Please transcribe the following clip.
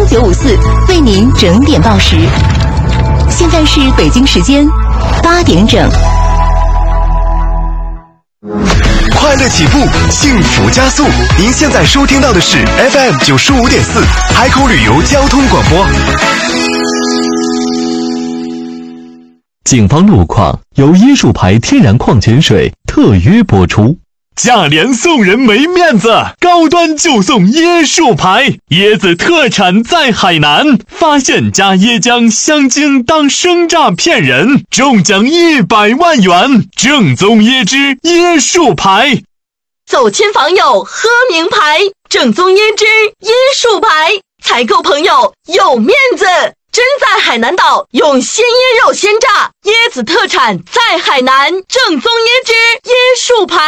1954为您整点报时。现在是北京时间8点整。 快乐起步，幸福加速。您现在收听到的是 FM 95.4海口旅游交通广播。 警方路况由椰树牌天然矿泉水特约播出。 价廉送人没面子，高端就送椰树牌，椰子特产在海南，发现加椰浆香精当生榨骗人，中奖100万元，正宗椰汁椰树牌。 走亲访友喝名牌，正宗椰汁椰树牌，采购朋友有面子。真在海南岛用鲜椰肉鲜榨，椰子特产在海南，正宗椰汁椰树牌。